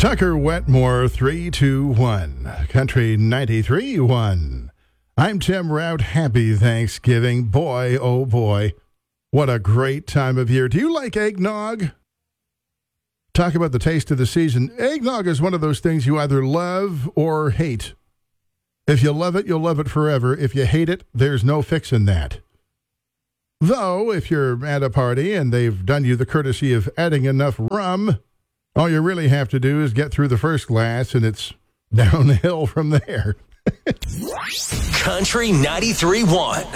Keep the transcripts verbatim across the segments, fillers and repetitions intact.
Tucker Wetmore, three two one. Country ninety-three one. I'm Tim Rout. Happy Thanksgiving. Boy, oh boy, what a great time of year. Do you like eggnog? Talk about the taste of the season. Eggnog is one of those things you either love or hate. If you love it, you'll love it forever. If you hate it, there's no fixing that. Though, if you're at a party and they've done you the courtesy of adding enough rum, all you really have to do is get through the first glass, and it's downhill from there. Country ninety-three one.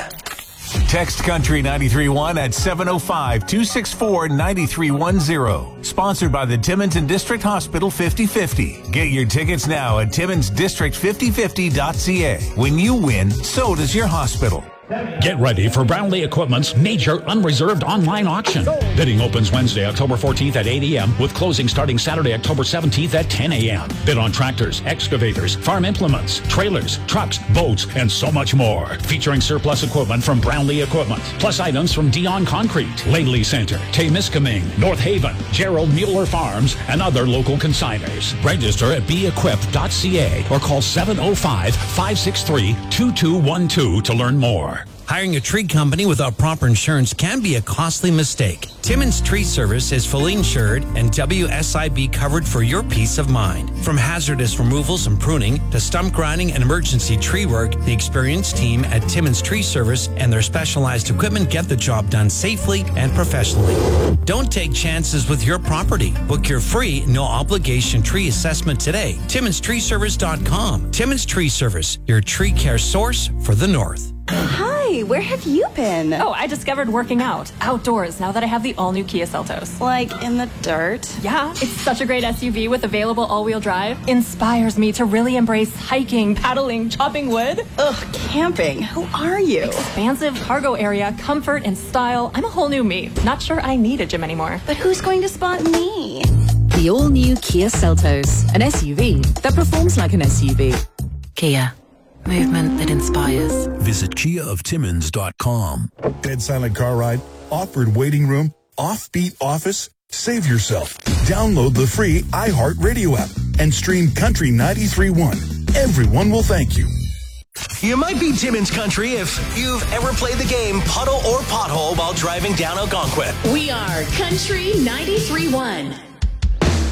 Text Country ninety-three one at seven oh five, two six four, nine three one zero. Sponsored by the Timmins and District Hospital fifty fifty. Get your tickets now at timmins district fifty fifty dot c a. When you win, so does your hospital. Get ready for Brownlee Equipment's major unreserved online auction. Bidding opens Wednesday, October fourteenth at eight a.m. with closing starting Saturday, October seventeenth at ten a.m. Bid on tractors, excavators, farm implements, trailers, trucks, boats, and so much more. Featuring surplus equipment from Brownlee Equipment, plus items from Dion Concrete, Langley Center, Temiskaming, North Haven, Gerald Mueller Farms, and other local consigners. Register at be equipped dot c a or call seven oh five, five six three, two two one two to learn more. Hiring a tree company without proper insurance can be a costly mistake. Timmins Tree Service is fully insured and W S I B covered for your peace of mind. From hazardous removals and pruning to stump grinding and emergency tree work, the experienced team at Timmins Tree Service and their specialized equipment get the job done safely and professionally. Don't take chances with your property. Book your free, no-obligation tree assessment today. timmins tree service dot com. Timmins Tree Service, your tree care source for the North. Hi, where have you been? Oh, I discovered working out outdoors now that I have the all-new Kia Seltos. Like in the dirt? Yeah, it's such a great S U V with available all-wheel drive. Inspires me to really embrace hiking, paddling, chopping wood. Ugh, camping. Who are you? Expansive cargo area, comfort and style. I'm a whole new me. Not sure I need a gym anymore. But who's going to spot me? The all-new Kia Seltos, an S U V that performs like an S U V. Kia. Movement that inspires. Visit kia of timmins dot com. Dead silent car ride, awkward waiting room, offbeat office. Save yourself. Download the free iHeartRadio app and stream Country ninety-three one. Everyone will thank you. You might be Timmins Country if you've ever played the game Puddle or Pothole while driving down Algonquin. We are Country ninety-three one.